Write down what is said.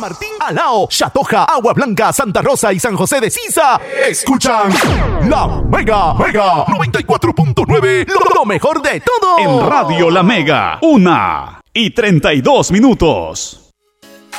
Martín, Alao, Chatoja, Agua Blanca, Santa Rosa y San José de Sisa escuchan La Mega 94.9, lo mejor de todo. En Radio La Mega, 1:32.